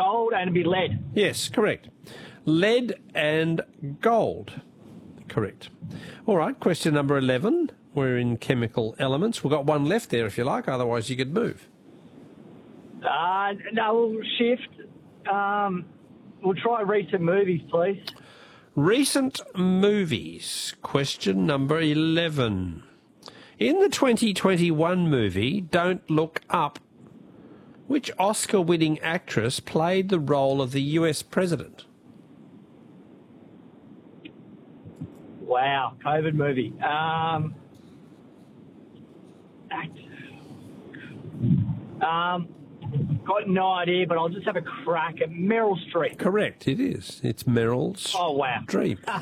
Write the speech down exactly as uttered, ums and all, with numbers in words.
gold and it'd be lead. Yes, correct. Lead and gold. Correct. All right, question number eleven. We're in chemical elements. We've got one left there if you like, otherwise you could move. Uh, no, we'll shift. Um, we'll try recent movies, please. Recent movies. Question number eleven. In the twenty twenty-one movie, Don't Look Up, which Oscar-winning actress played the role of the U S president? Wow, COVID movie. Um, act- um, got no idea, but I'll just have a crack at Meryl Streep. Correct, it is. It's Meryl Oh, wow. Streep.